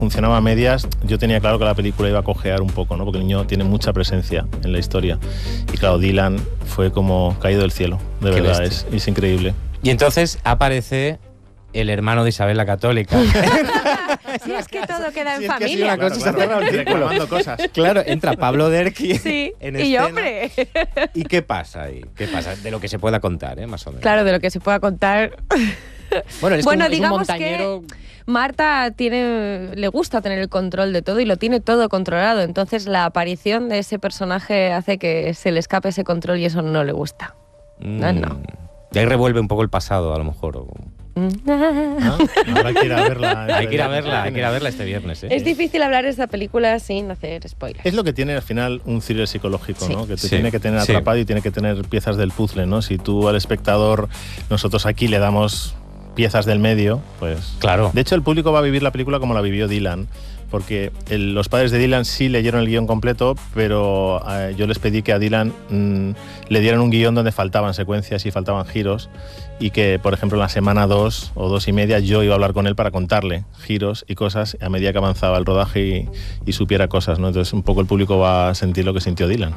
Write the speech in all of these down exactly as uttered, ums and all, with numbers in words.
funcionaba a medias, yo tenía claro que la película iba a cojear un poco, ¿no? Porque el niño tiene mucha presencia en la historia. Y claro, Dylan fue como caído del cielo, de Qué verdad, es, es increíble. Y entonces aparece el hermano de Isabel la Católica. Sí, es que todo queda en Sí, es que familia. sí, una cosa se ha cerrado el círculo. Reclamando cosas. Claro, entra Pablo Derqui Sí, en y escena. hombre. ¿Y qué pasa ahí? ¿Qué pasa? De lo que se pueda contar, ¿eh? Más o menos. Claro, de lo que se pueda contar. Bueno, es, Bueno, un, es un digamos montañero... Marta tiene, le gusta tener el control de todo y lo tiene todo controlado. Entonces la aparición de ese personaje hace que se le escape ese control y eso no le gusta. No, no. Y ahí revuelve un poco el pasado, a lo mejor. o- Ah, Ahora hay que ir a verla. Hay que ir a verla, hay que ir a verla este viernes, ¿eh? Es difícil hablar de esta película sin hacer spoilers. Es lo que tiene al final un thriller psicológico, Sí. ¿no? Que te Sí, tiene que tener sí. atrapado y tiene que tener piezas del puzzle, ¿no? Si tú al espectador, nosotros aquí le damos piezas del medio, pues... Claro. De hecho, el público va a vivir la película como la vivió Dylan, porque el- los padres de Dylan sí leyeron el guión completo, pero eh, yo les pedí que a Dylan mm, le dieran un guión donde faltaban secuencias y faltaban giros, y que, por ejemplo, en la semana dos o dos y media yo iba a hablar con él para contarle giros y cosas a medida que avanzaba el rodaje y, y supiera cosas, ¿no? Entonces un poco el público va a sentir lo que sintió Dylan.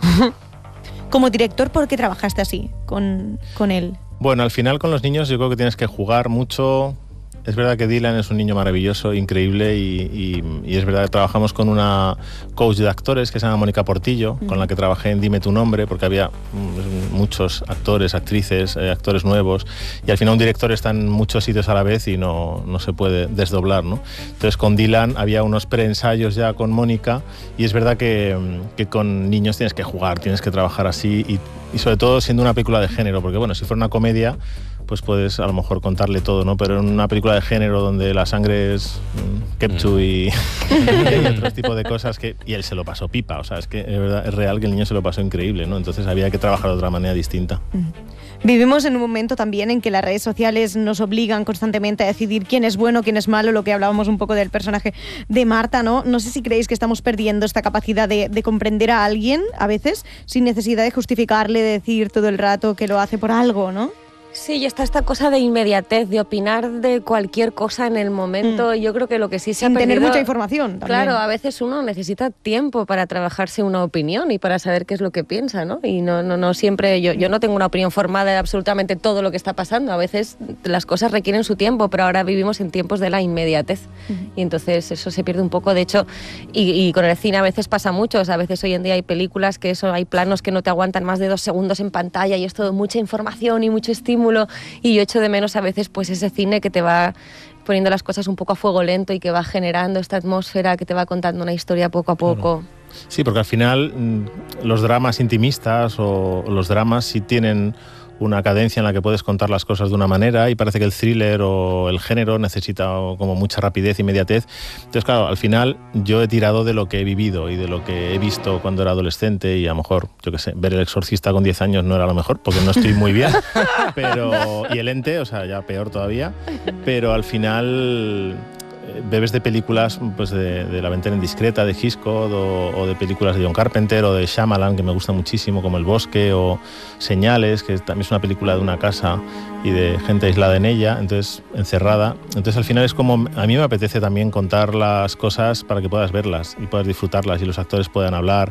Como director, ¿por qué trabajaste así con, con él? Bueno, al final con los niños yo creo que tienes que jugar mucho. Es verdad que Dylan es un niño maravilloso, increíble, y, y- y es verdad que trabajamos con una coach de actores que se llama Mónica Portillo, con la que trabajé en Dime tu nombre, porque había mm, muchos actores, actrices, eh, actores nuevos, y al final un director está en muchos sitios a la vez y no, no se puede desdoblar, ¿no? Entonces con Dylan había unos preensayos ya con Mónica, y es verdad que, mm, que con niños tienes que jugar, tienes que trabajar así, y, y sobre todo siendo una película de género, porque bueno, si fuera una comedia, pues puedes a lo mejor contarle todo, ¿no? Pero en una película de género donde la sangre es mm, ketchup y, y hay otro tipo de cosas que... Y él se lo pasó pipa, o sea, es que es, verdad, es real que el niño se lo pasó increíble, ¿no? Entonces había que trabajar de otra manera distinta. Vivimos en un momento también en que las redes sociales nos obligan constantemente a decidir quién es bueno, quién es malo, lo que hablábamos un poco del personaje de Marta, ¿no? No sé si creéis que estamos perdiendo esta capacidad de, de comprender a alguien, a veces, sin necesidad de justificarle, de decir todo el rato que lo hace por algo, ¿no? Sí, y está esta cosa de inmediatez, de opinar de cualquier cosa en el momento. Mm. Yo creo que lo que sí se Sin ha tener perdido- mucha información también. Claro, a veces uno necesita tiempo para trabajarse una opinión y para saber qué es lo que piensa, ¿no? Y no, no, no siempre, yo, yo no tengo una opinión formada de absolutamente todo lo que está pasando. A veces las cosas requieren su tiempo, pero ahora vivimos en tiempos de la inmediatez. Y entonces eso se pierde un poco. De hecho, y, y con el cine a veces pasa mucho. O sea, a veces hoy en día hay películas que eso, hay planos que no te aguantan más de dos segundos en pantalla y es todo mucha información y mucho estímulo. Y yo echo de menos a veces pues ese cine que te va poniendo las cosas un poco a fuego lento y que va generando esta atmósfera, que te va contando una historia poco a poco. Sí, porque al final mm, los dramas intimistas o los dramas sí tienen una cadencia en la que puedes contar las cosas de una manera, y parece que el thriller o el género necesita como mucha rapidez, inmediatez. Entonces, claro, al final yo he tirado de lo que he vivido y de lo que he visto cuando era adolescente, y a lo mejor, yo qué sé, ver El Exorcista con diez años no era lo mejor, porque no estoy muy bien, pero y El Ente, o sea, ya peor todavía, pero al final... bebes de películas pues de, de La ventana indiscreta de Hitchcock, o, o de películas de John Carpenter o de Shyamalan, que me gusta muchísimo, como El bosque o Señales, que también es una película de una casa y de gente aislada en ella, entonces encerrada. Entonces al final es como, a mí me apetece también contar las cosas para que puedas verlas y puedas disfrutarlas y los actores puedan hablar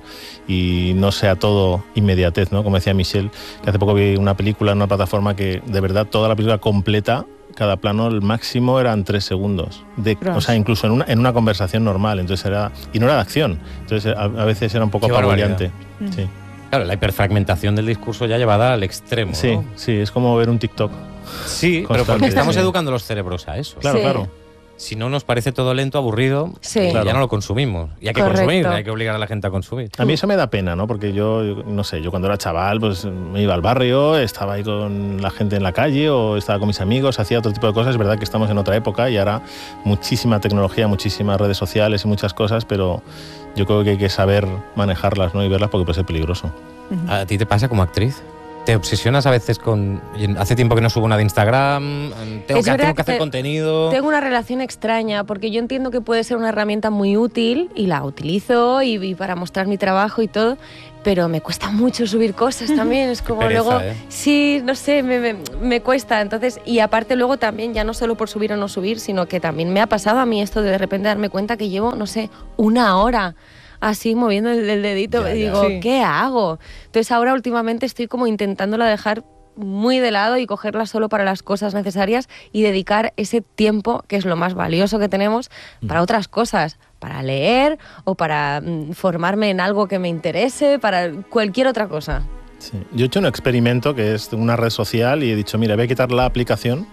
y no sea todo inmediatez, ¿no? Como decía Michelle, que hace poco vi una película en una plataforma que de verdad toda la película completa, cada plano el máximo eran tres segundos. De, o sea, incluso en una, en una conversación normal. Entonces era, y no era de acción. Entonces a, a veces era un poco Qué apabullante. Mm. Sí. Claro, la hiperfragmentación del discurso ya llevada al extremo, Sí, ¿no? sí, es como ver un TikTok. Sí, pero Constante, porque estamos sí. educando los cerebros a eso. Claro, Sí. claro. Si no nos parece todo lento, aburrido, Sí. ya Claro. no lo consumimos. Y hay que Correcto. consumir, hay que obligar a la gente a consumir. A mí eso me da pena, ¿no? Porque yo, yo, no sé, yo cuando era chaval, pues me iba al barrio, estaba ahí con la gente en la calle o estaba con mis amigos, hacía otro tipo de cosas. Es verdad que estamos en otra época y ahora muchísima tecnología, muchísimas redes sociales y muchas cosas, pero yo creo que hay que saber manejarlas, ¿no? Y verlas porque puede ser peligroso. ¿A ti te pasa como actriz? ¿Te obsesionas a veces con... Hace tiempo que no subo nada de Instagram, tengo, Es que, verdad tengo que hacer que contenido... Tengo una relación extraña, porque yo entiendo que puede ser una herramienta muy útil y la utilizo y, y para mostrar mi trabajo y todo, pero me cuesta mucho subir cosas también, es como pereza, luego... ¿eh? Sí, no sé, me, me, me cuesta, entonces... Y aparte luego también, ya no solo por subir o no subir, sino que también me ha pasado a mí esto de de repente darme cuenta que llevo, no sé, una hora... así moviendo el, el dedito, Ya, y ya. digo, Sí. ¿qué hago? Entonces ahora últimamente estoy como intentándola dejar muy de lado y cogerla solo para las cosas necesarias y dedicar ese tiempo, que es lo más valioso que tenemos, para otras cosas, para leer o para mm, formarme en algo que me interese, para cualquier otra cosa. Sí. Yo he hecho un experimento que es una red social y he dicho, mira, voy a quitar la aplicación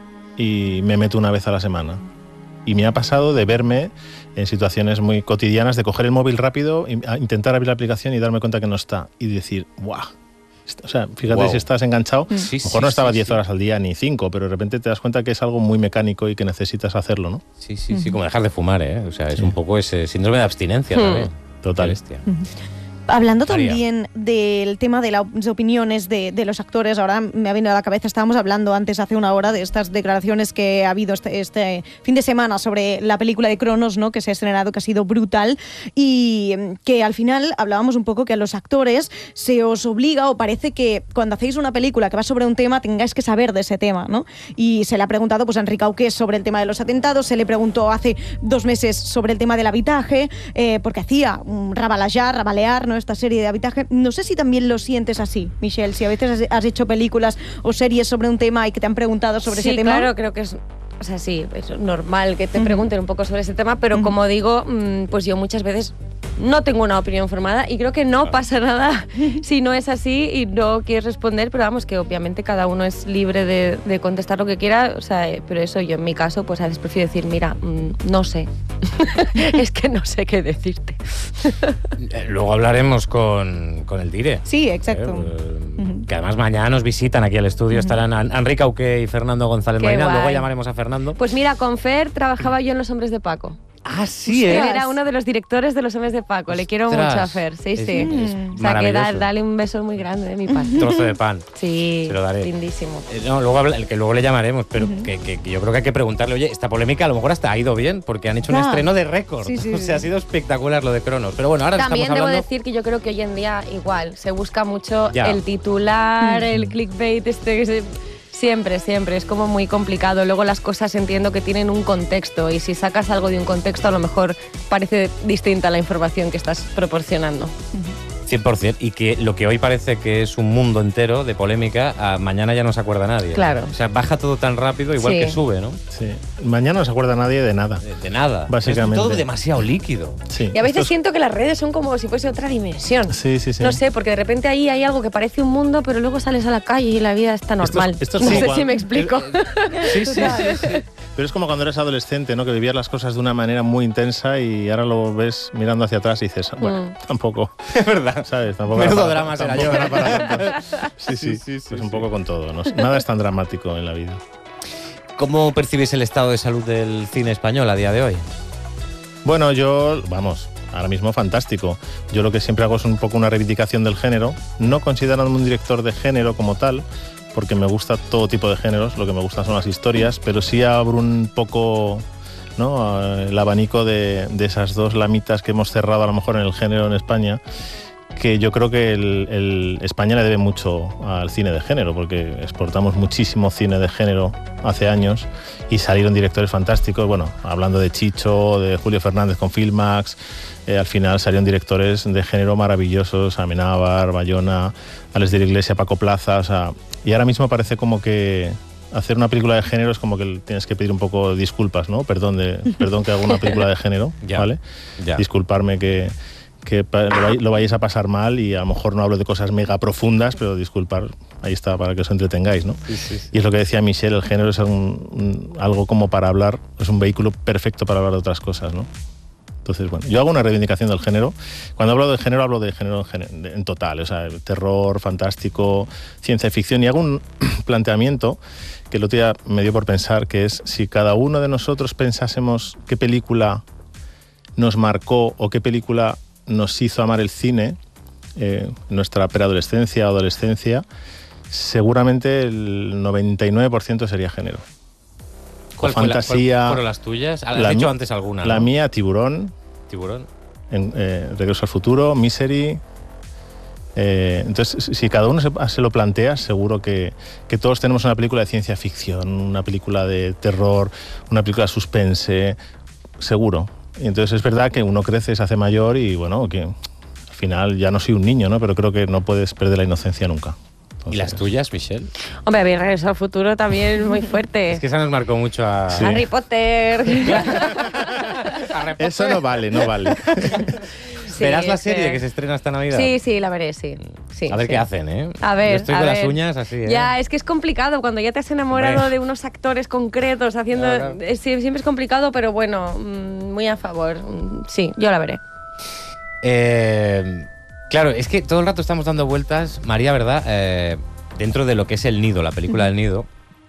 y me meto una vez a la semana. Y me ha pasado de verme en situaciones muy cotidianas, de coger el móvil rápido, intentar abrir la aplicación y darme cuenta que no está. Y decir, ¡guau! O sea, fíjate, Wow. si estás enganchado, Sí, a lo sí, mejor no estaba sí, diez sí. horas al día ni cinco, pero de repente te das cuenta que es algo muy mecánico y que necesitas hacerlo, ¿no? Sí, sí, sí, como dejar de fumar, ¿eh? O sea, es Sí. un poco ese síndrome de abstinencia Hmm. también. Total. Qué bestia. Hablando María. también del tema de las opiniones de, de los actores, ahora me ha venido a la cabeza, estábamos hablando antes, hace una hora, de estas declaraciones que ha habido este, este fin de semana sobre la película de Cronos, ¿no?, que se ha estrenado, que ha sido brutal, y que al final hablábamos un poco que a los actores se os obliga, o parece que cuando hacéis una película que va sobre un tema, tengáis que saber de ese tema, ¿no? Y se le ha preguntado pues, a Enrique Auqués sobre el tema de los atentados, se le preguntó hace dos meses sobre el tema del habitaje, eh, porque hacía un rabalajar, rabalear, ¿no?, esta serie de habitaje. No sé si también lo sientes así, Michelle, si a veces has, has hecho películas o series sobre un tema y que te han preguntado sobre sí, ese tema. claro, creo que es... O sea, sí, es normal que te Ujú. pregunten un poco sobre ese tema, pero Ujú. como digo, mm, pues yo muchas veces no tengo una opinión formada y creo que no pasa nada si no es así y no quieres responder, pero vamos, que obviamente cada uno es libre de, de contestar lo que quiera, o sea, eh, pero eso yo en mi caso, pues a veces prefiero decir, mira, mm, no sé, es que no sé qué decirte. Eh, Luego hablaremos con, con el Dire. Sí, exacto. Eh, Ujú. Que además mañana nos visitan aquí al estudio, estarán An- Enrique Auqué y Fernando González Qué Maina. Luego guay. llamaremos a Fernando. Pues mira, con Fer trabajaba yo en Los Hombres de Paco. Ah, sí, Él ¿eh? era uno de los directores de Los Hombres de Paco. Le quiero Ostras, mucho a Fer, sí, es- sí. es O sea, que maravilloso. da- dale un beso muy grande de mi parte. Trozo de pan. Sí, Se lo daré. lindísimo. Eh, No, luego habla- el que luego le llamaremos, pero que, que- que yo creo que hay que preguntarle, oye, esta polémica a lo mejor hasta ha ido bien, porque han hecho un Ya. estreno de récord. Sí, sí, o sea, ha sí. sido espectacular lo de Cronos. Pero bueno, ahora También estamos debo hablando... decir que yo creo que hoy en día igual se busca mucho Ya. el titular, el clickbait, este que se... Siempre, siempre, es como muy complicado. Luego las cosas entiendo que tienen un contexto y si sacas algo de un contexto a lo mejor parece distinta la información que estás proporcionando. cien por ciento. Y que lo que hoy parece que es un mundo entero de polémica, a mañana ya no se acuerda nadie. Claro. O sea, baja todo tan rápido, igual Sí. que sube, ¿no? Sí. Mañana no se acuerda nadie de nada. De, de nada. Básicamente. Es todo demasiado líquido. Sí. Y a veces Esto es- siento que las redes son como si fuese otra dimensión. Sí, sí, sí. No sé, porque de repente ahí hay algo que parece un mundo, pero luego sales a la calle y la vida está normal. esto es no como sé cuando- si me explico. Sí, sí, sí, sí. Pero es como cuando eres adolescente, ¿no? Que vivías las cosas de una manera muy intensa y ahora lo ves mirando hacia atrás y dices, bueno, Mm. tampoco, Es verdad. ¿sabes? Tampoco Menudo era para- drama será tampoco yo. era para tanto. Sí, sí, Sí, sí, sí, pues sí. un poco con todo, ¿no? Nada es tan dramático en la vida. ¿Cómo percibís el estado de salud del cine español a día de hoy? Bueno, yo, vamos, ahora mismo fantástico. Yo lo que siempre hago es un poco una reivindicación del género, no considerándome un director de género como tal, porque me gusta todo tipo de géneros, lo que me gustan son las historias, pero sí abro un poco, ¿no?, el abanico de, de esas dos lamitas que hemos cerrado a lo mejor en el género en España, que yo creo que el, el España le debe mucho al cine de género, porque exportamos muchísimo cine de género hace años y salieron directores fantásticos, bueno, hablando de Chicho, de Julio Fernández con Filmax, eh, al final salieron directores de género maravillosos, Amenábar, Bayona, Alex de la Iglesia, Paco Plaza, o sea, y ahora mismo parece como que hacer una película de género es como que tienes que pedir un poco de disculpas, ¿no? Perdón, de, perdón que haga una película de género, Ya, ¿vale? ya. Disculparme que, que pa- lo, vais, lo vayáis a pasar mal y a lo mejor no hablo de cosas mega profundas, pero disculpar, ahí está, para que os entretengáis, ¿no? Sí, sí, sí. Y es lo que decía Michelle, el género es un- un- algo como para hablar, es un vehículo perfecto para hablar de otras cosas, ¿no? Entonces, bueno, yo hago una reivindicación del género. Cuando hablo de género, hablo de género en, gen- en total, o sea, terror, fantástico, ciencia ficción, y hago un planteamiento que el otro día me dio por pensar, que es si cada uno de nosotros pensásemos qué película nos marcó o qué película nos hizo amar el cine, eh, nuestra preadolescencia o adolescencia, seguramente el noventa y nueve por ciento sería género. ¿Cuál fantasía. Fue la, ¿Cuál fueron las tuyas? Has la dicho mi, antes alguna. La ¿no? mía, Tiburón. Tiburón. En, eh, Regreso al futuro, Misery. Eh, entonces, si cada uno se, se lo plantea, seguro que, que todos tenemos una película de ciencia ficción, una película de terror, una película de suspense, seguro. Y entonces es verdad que uno crece, se hace mayor y bueno, que al final ya no soy un niño, ¿no? Pero creo que no puedes perder la inocencia nunca. Entonces, ¿Y las tuyas, Michelle? Hombre, a mí Regreso al futuro también es muy fuerte. Es que esa nos marcó mucho a... Sí. Harry Potter. Eso no vale, no vale. Sí, ¿Verás la es serie que... que se estrena esta Navidad? Sí, sí, la veré, sí. sí a ver sí. qué hacen, ¿eh? A ver, Yo estoy a con ver. las uñas así, ¿eh? Ya, es que es complicado cuando ya te has enamorado Hombre. de unos actores concretos haciendo... Claro. Es- siempre es complicado, pero bueno, mm, muy a favor. Mm, Sí, yo la veré. Eh, claro, es que todo el rato estamos dando vueltas, María, ¿verdad? Eh, dentro de lo que es El Nido, la película del Nido,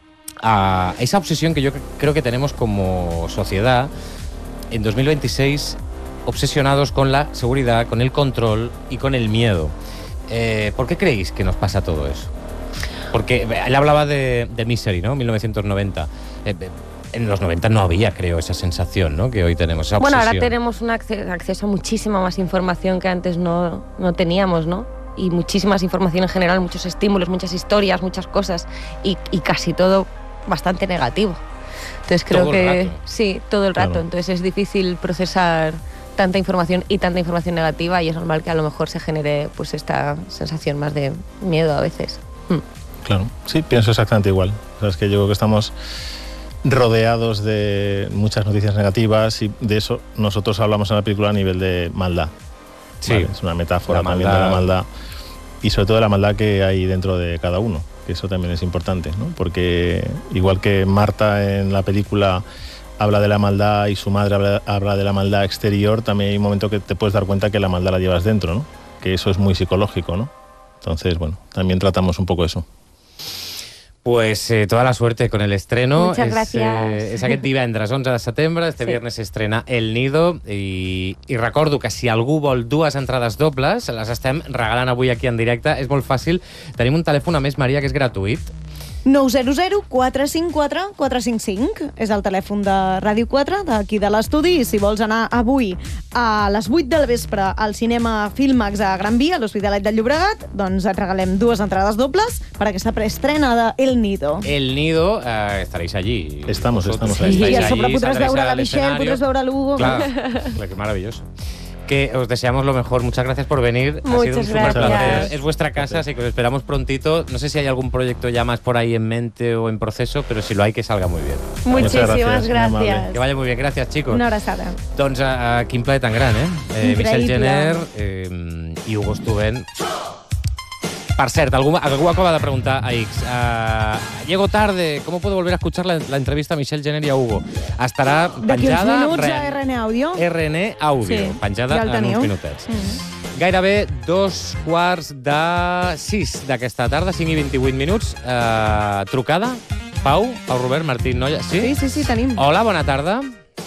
a esa obsesión que yo cre- creo que tenemos como sociedad en dos mil veintiséis, obsesionados con la seguridad, con el control y con el miedo. Eh, ¿Por qué creéis que nos pasa todo eso? Porque eh, él hablaba de, de Misery, ¿no? mil novecientos noventa. Eh, eh, en los noventa no había, creo, esa sensación, ¿no? Que hoy tenemos, esa Bueno, ahora obsesión. tenemos un acce- acceso a muchísima más información que antes no, no teníamos, ¿no? Y muchísimas información en general, muchos estímulos, muchas historias, muchas cosas y, y casi todo bastante negativo. Entonces creo Todo el que rato. sí, todo el rato. Claro. Entonces es difícil procesar tanta información y tanta información negativa y es normal que a lo mejor se genere pues esta sensación más de miedo a veces. Mm. Claro, sí, pienso exactamente igual. O sea, es que yo creo que estamos rodeados de muchas noticias negativas y de eso nosotros hablamos en la película a nivel de maldad. Sí. ¿Vale? Es una metáfora La también maldad. de la maldad y sobre todo de la maldad que hay dentro de cada uno, que eso también es importante, ¿no? Porque igual que Marta en la película habla de la maldad y su madre habla, habla de la maldad exterior, también hay un momento que te puedes dar cuenta que la maldad la llevas dentro, ¿no? Que eso es muy psicológico, ¿no? Entonces, bueno, también tratamos un poco eso. Pues eh, toda la suerte con el estreno. Muchas és, gràcies. Eh, és aquest divendres onze de setembre, este Sí. viernes s'estrena El Nido i, i recordo que si algú vol dues entrades dobles, les estem regalant avui aquí en directe. És molt fàcil. Tenim un telèfon, a més, Maria, que és gratuït. nou zero zero quatre cinc quatre quatre cinc cinc és el telèfon de Ràdio quatre d'aquí de l'estudi i si vols anar avui a les vuit del vespre al cinema Filmax a Gran Via, a l'Hospitalet del Llobregat, doncs et regalem dues entrades dobles per aquesta preestrena de El Nido. El Nido, eh, estaréis allí. Estamos, Vosotros estamos ahí. estáis I a sobre allí, podràs saldréis veure la al Michelle, escenario. podràs veure l'Hugo. Claro, claro, qué maravilloso. Que os deseamos lo mejor. Muchas gracias por venir. Muchas ha sido un súper gracias. placer. Es vuestra casa, así que os esperamos prontito. No sé si hay algún proyecto ya más por ahí en mente o en proceso, pero si lo hay, que salga muy bien. Muchísimas gracias, muy amable. gracias. Que vaya muy bien. Gracias, chicos. Una abraçada. Doncs uh, quin plaer tan gran, eh? eh Increïble. Michelle Jenner eh, i Hugo Estuvent. Per cert, algú, algú acaba de preguntar a X. Uh, llego tarde, ¿cómo puedo volver a escuchar la, la entrevista a Michelle Jenner y a Hugo? Estarà D'aquí uns penjada... minuts re- a R N Audio. R N Audio, Sí, penjada ja el en uns teniu. minutets. Mm. Gairebé dos quarts de sis d'aquesta tarda, cinc i vint-i-vuit minuts. Uh, trucada? Pau? Pau Robert, Martín Noia? Sí? Sí, sí, sí, tenim. Hola, bona tarda.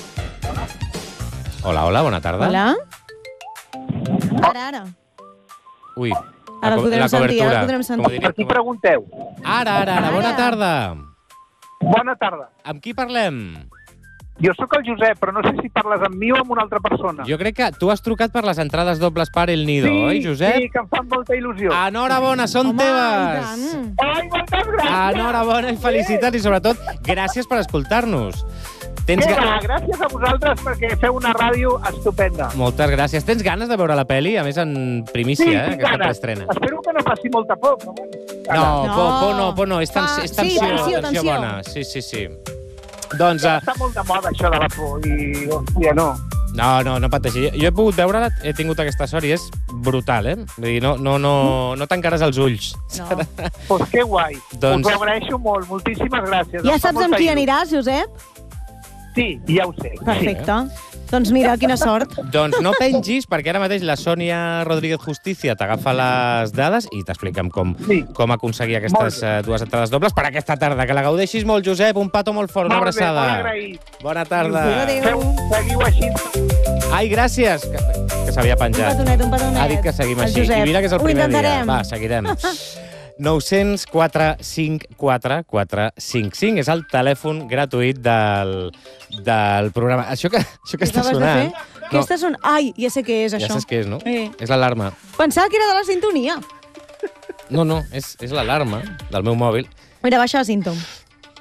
Hola, hola, bona tarda. Hola. Ara, ara. Ui, Ara el co- podrem la sentir, cobertura. ara el podrem sentir. Com diria- Per qui pregunteu? Ara, ara, ara, bona Ara. tarda. Bona tarda. Amb qui parlem? Jo sóc el Josep, però no sé si parles amb mi o amb una altra persona. Jo crec que tu has trucat per les entrades dobles per El Nido, sí, oi, Josep? Sí, que em fan molta il·lusió. Enhorabona, són Home, i teves. tant. Ai, moltes gràcies! Enhorabona i felicitats i sobretot gràcies per escoltar-nos. Tens Què ga- va, gràcies a vosaltres perquè feu una ràdio estupenda. Moltes gràcies. Tens ganes de veure la peli? A més, en primícia, sí, eh, tinc aquesta ganes. preestrena. Espero que no faci molta por, però bueno. No, No. por, por no, por no. És, tens, Fa- és sí, tensió, tensió, tensió tensió. bona. Sí, sí, sí. Doncs, uh, Està molt de moda això de la por i, hòstia, no. no, no, no pateixi. Jo he pogut veure-la, he tingut aquesta sort i és brutal, eh? Vull dir, no, no, no, no tancaràs els ulls. No. Pues que guai. Doncs- Us ho agraeixo molt, moltíssimes gràcies. Ja Em fa saps amb molta qui il·lu. aniràs, Josep? Sí, ja ho sé. Perfecte. Doncs mira, quina sort. Doncs no pengis, perquè ara mateix la Sònia Rodríguez Justícia t'agafa les dades i t'expliquem com, Sí. com aconseguir aquestes Molt bé. uh, dues entrades dobles per aquesta tarda. Que la gaudeixis molt, Josep. Un petó molt fort, una Molt bé, molt abraçada. agraït. Bona tarda. Adéu. Feu, seguiu així. Ai, gràcies. Que, que s'havia penjat. Un petonet, un petonet. Ha dit que seguim El així. Josep. I mira que és el Ho primer dia. intentarem. Va, seguirem. nou zero quatre cinc quatre quatre cinc cinc és el telèfon gratuït del, del programa. Això que, això que Què està acabes de sonant... fer? Què està sonant? Ai, ja sé què és, Ja això. saps què és, no? Eh. És l'alarma. Pensava que era de la sintonia. No, no, és, és l'alarma del meu mòbil. Mira, baixa el símptom.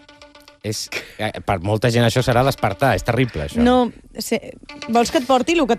És, eh, per molta gent això serà despertar, és terrible, això. No, sé, vols que et porti el que